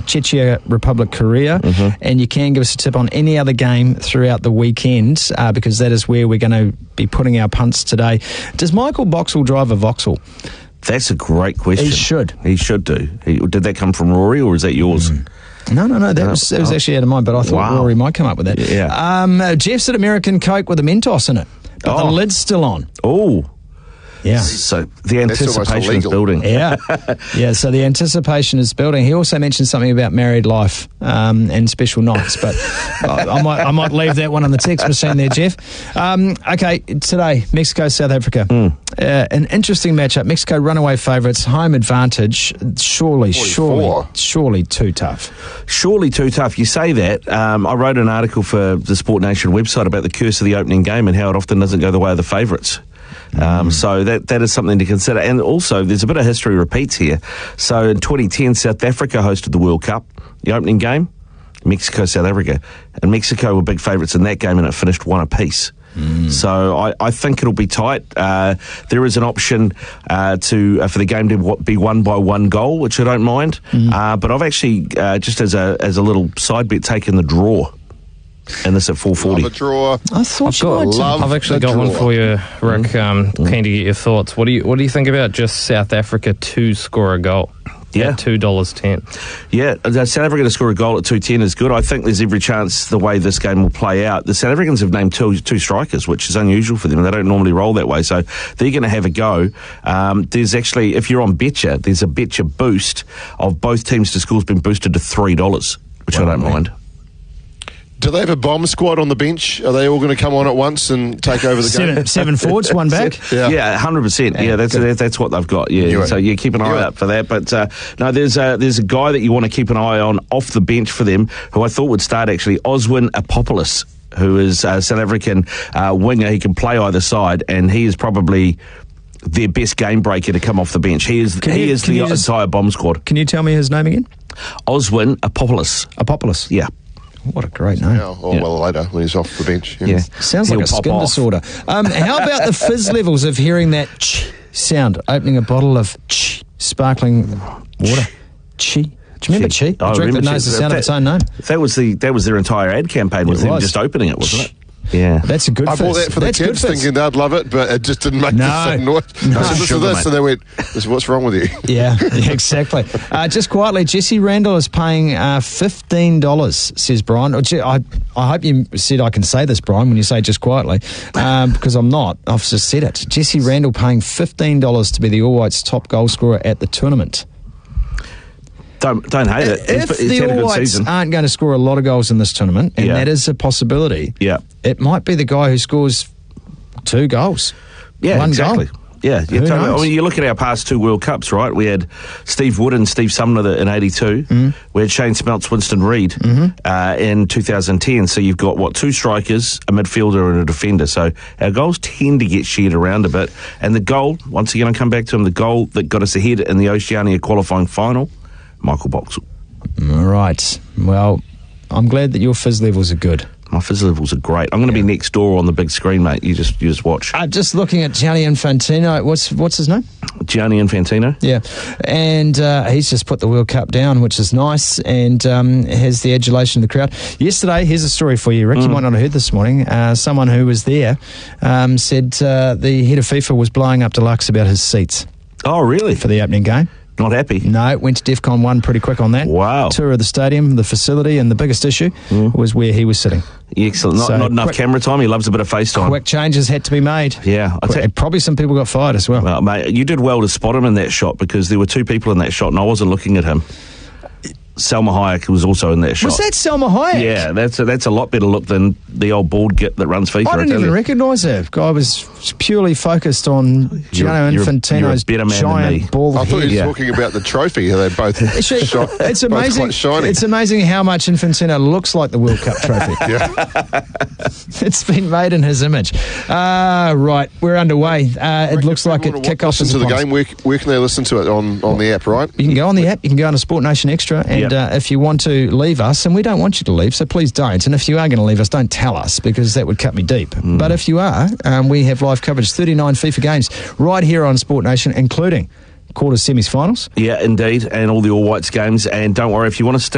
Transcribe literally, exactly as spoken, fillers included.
Czechia Republic, Korea. Mm-hmm. And you can give us a tip on any other game throughout the weekend, uh, because that is where we're going to be putting our punts today. Does Michael Boxall drive a Vauxhall? That's a great question. He should. He should do. He, did that come from Rory, or is that yours? Mm. No, no, no. That no, was that was oh. actually out of mine, but I thought Wow. Rory might come up with that. Yeah. Um, uh, Jeff said American Coke with a Mentos in it, but Oh. the lid's still on. Oh. Yeah. So the That's almost anticipation is illegal. building. Yeah, yeah. So the anticipation is building. He also mentioned something about married life um, and special nights, but I, I might I might leave that one on the text machine there, Jeff. Um, okay, today Mexico South Africa, mm. uh, an interesting matchup. Mexico runaway favourites, home advantage. Surely, surely, forty-four. surely too tough. Surely too tough. You say that. Um, I wrote an article for the Sport Nation website about the curse of the opening game and how it often doesn't go the way of the favourites. Um, mm. So that that is something to consider. And also, there's a bit of history repeats here. So in twenty ten, South Africa hosted the World Cup. The opening game, Mexico, South Africa. And Mexico were big favourites in that game, and it finished one apiece. Mm. So I, I think it'll be tight. Uh, there is an option uh, to uh, for the game to w- be won by one goal, which I don't mind. Mm. Uh, but I've actually, uh, just as a as a little side bet, taken the draw. And this at four forty. Love a draw. I thought I've you got, might. love I've actually the got draw. one for you, Rick. Mm. Um, Mm. Keen to get your thoughts. What do you What do you think about just South Africa to score a goal? Yeah, at two dollars ten. Yeah, uh, South Africa to score a goal at two ten is good. I think there's every chance the way this game will play out. The South Africans have named two two strikers, which is unusual for them. They don't normally roll that way, so they're going to have a go. Um, there's actually, if you're on Betcha, there's a Betcha boost of both teams to score's been boosted to three dollars, which Wow, I don't man. mind. Do they have a bomb squad on the bench? Are they all going to come on at once and take over the Seven, game? seven forwards, one back. Yeah. Yeah, hundred percent. Yeah, Yeah, that's good. that's what they've got. Yeah, Knew it. so you keep an eye Knew it. out for that. But uh, no, there's a there's a guy that you want to keep an eye on off the bench for them, who I thought would start actually, Oswin Apopoulos, who is a South African uh, winger. He can play either side, and he is probably their best game breaker to come off the bench. He is Can he you- is can the you just- entire bomb squad. Can you tell me his name again? Oswin Apopoulos. Apopoulos. Yeah. What a great name. Now, or Yeah. well later when he's off the bench. Yeah. Sounds He'll like a pop skin off. disorder. Um, how about the fizz levels of hearing that ch sound, opening a bottle of ch sparkling water? Chi. Do you remember chi? I A drink that remember knows chi. the sound That- of its own name. That was the that was their entire ad campaign. Was It them was. just opening it, wasn't it? Yeah. That's a good I fizz. bought that for the That's kids good fizz. thinking they'd love it, but it just didn't make No. the same noise. No. I said, listen Sugar, to this, mate. and they went, this, what's wrong with you? Yeah, yeah, exactly. Uh, just quietly, Jesse Randall is paying uh, fifteen dollars, says Brian. Oh, gee, I, I hope you said I can say this, Brian, when you say just quietly, um, because I'm not. I've just said it. Jesse Randall paying fifteen dollars to be the All Whites' top goal scorer at the tournament. Don't don't hate it. If It's, it's the had a All good Whites season. aren't going to score a lot of goals in this tournament, and Yeah. that is a possibility, Yeah. it might be the guy who scores two goals. Yeah, One exactly. goal. Yeah, Who you, totally, I knows? mean, you look at our past two World Cups, right? We had Steve Wood and Steve Sumner in eighty-two. Mm. We had Shane Smeltz, Winston Reid mm-hmm. uh, in two thousand ten. So you've got, what, two strikers, a midfielder and a defender. So our goals tend to get shared around a bit. And the goal, once again, I'll come back to him, the goal that got us ahead in the Oceania qualifying final, Michael Boxall. All right. Well, I'm glad that your fizz levels are good. My fizz levels are great. I'm going to be next door on the big screen, mate. You just you just watch. Uh, just looking at Gianni Infantino. What's what's his name? Gianni Infantino. Yeah, and uh, he's just put the World Cup down, which is nice, and um, has the adulation of the crowd. Yesterday, here's a story for you, Rick. Mm. You might not have heard this morning. Uh, someone who was there um, said uh, the head of FIFA was blowing up deluxe about his seats Oh, really? for the opening game. Not happy? No, went to DEFCON one pretty quick on that. Wow. Tour of the stadium, the facility, and the biggest issue mm. was where he was sitting. Excellent. Not, So not enough quick- camera time. He loves a bit of FaceTime. Quick changes had to be made. Yeah. I Quick- ta- probably some people got fired as well. well, mate, you did well to spot him in that shot because there were two people in that shot and I wasn't looking at him. Selma Hayek was also in that shot. Was that Selma Hayek? Yeah, that's a, that's a lot better look than the old bald git that runs FIFA. I didn't tell even you. recognise her. Guy was purely focused on Gianni you're a- Infantino's you're a better man than me. giant bald I thought head. he was Yeah. talking about the trophy. They both Actually, shi- it's both amazing. quite shiny. It's amazing how much Infantino looks like the World Cup trophy. yeah. It's been made in his image. Uh, right, we're underway. Uh, it looks like it People wanna kick-off listen is to the upon us. game. Where, where can they listen to it on, on the app? Right. You can go on the app, you can go on to Sport Nation Extra, and Yep. uh, if you want to leave us, and we don't want you to leave, so please don't, and if you are going to leave us, don't tell us, because that would cut me deep. Mm. But if you are, um, we have live coverage, thirty-nine FIFA games, right here on Sport Nation, including quarters, semis, finals. Yeah, indeed, and all the All Whites games. And don't worry, if you want to stay